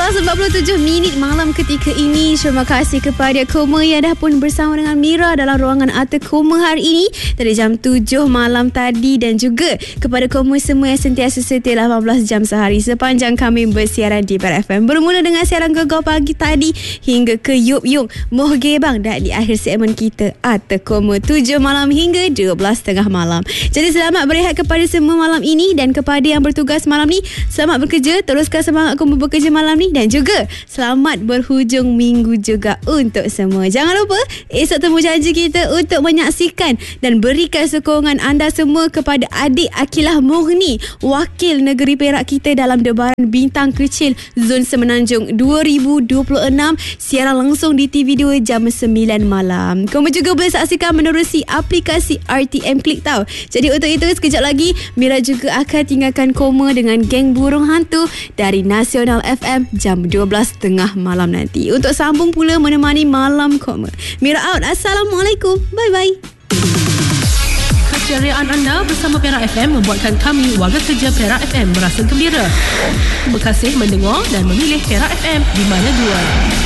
12.47 malam ketika ini. Terima kasih kepada Koma yang dah pun bersama dengan Mira dalam ruangan Arta Koma hari ini dari jam 7 malam tadi, dan juga kepada Koma semua yang sentiasa setia 18 jam sehari sepanjang kami bersiaran di Perak FM. Bermula dengan siaran Gegar pagi tadi hingga ke Yup Yung Moh Gebang, dan di akhir segmen kita Arta Koma 7 malam hingga 12.30 malam. Jadi selamat berehat kepada semua malam ini, dan kepada yang bertugas malam ni, selamat bekerja, teruskan semangat Koma bekerja malam ni, dan juga selamat berhujung minggu juga untuk semua. Jangan lupa esok temu janji kita untuk menyaksikan dan berikan sokongan anda semua kepada adik Akilah Murni, wakil negeri Perak kita dalam debaran bintang kecil Zon Semenanjung 2026, siaran langsung di TV2 jam 9 malam. Kamu juga boleh saksikan menerusi aplikasi RTM Click tau. Jadi untuk itu sekejap lagi Mira juga akan tinggalkan Koma dengan geng burung hantu dari Nasional FM jam 12.30 malam nanti untuk sambung pula menemani malam Koma. Mira out. Assalamualaikum. Bye-bye. Keceriaan anda bersama Perak FM membuatkan kami, warga kerja Perak FM, merasa gembira. Terima kasih mendengar dan memilih Perak FM di mana dua.